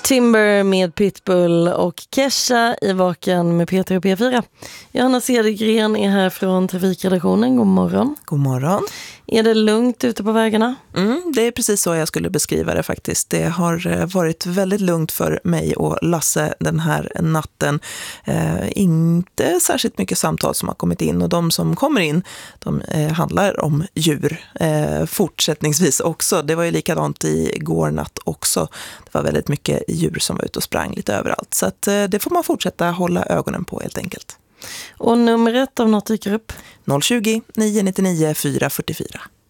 Timber med Pitbull och Kesha i Vaken med Peter och P4. Johanna Cedergren är här från Trafikredaktionen. God morgon. God morgon. Är det lugnt ute på vägarna? Det är precis så jag skulle beskriva det faktiskt. Det har varit väldigt lugnt för mig och Lasse den här natten. Inte särskilt mycket samtal som har kommit in, och de som kommer in, de handlar om djur fortsättningsvis också. Det var ju likadant igår natt också. Det var väldigt mycket djur som var ute och sprang lite överallt. Så att, det får man fortsätta hålla ögonen på helt enkelt. Och numret om något dyker upp? 020 999 444.